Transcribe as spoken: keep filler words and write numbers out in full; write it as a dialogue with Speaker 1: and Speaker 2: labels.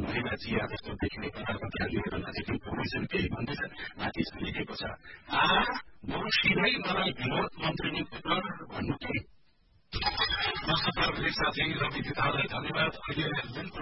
Speaker 1: महिला चिया जस्तो देखिने पदार्थ त्यहाँ लिएर नजिकै पुग्नेछन् केही भन्दैछन् माथि लेखेको छ आ बरु सिधै मलाई विनोद मन्त्री नियुक्त गर भन्नु के साथै रवि दिदालाई धन्यवाद। अहिले